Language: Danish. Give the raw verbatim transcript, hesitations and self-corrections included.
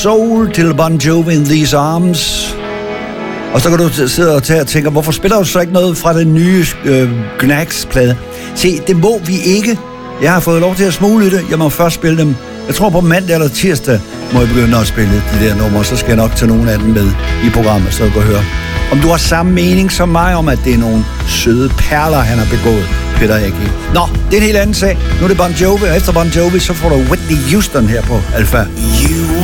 Soul til Bon Jovi in These Arms. Og så kan du sidde og tage og tænke, hvorfor spiller du så ikke noget fra den nye øh, Gnags-plade? Se, det må vi ikke. Jeg har fået lov til at smule i det. Jeg må først spille dem. Jeg tror på mandag eller tirsdag må jeg begynde at spille de der numre. Så skal jeg nok tage nogle af dem med i programmet, så du kan høre. Om du har samme mening som mig om, at det er nogle søde perler, han har begået, Peter A G. Nå, det er en helt anden sag. Nu er det Bon Jovi, og efter Bon Jovi, så får du Whitney Houston her på Alpha. You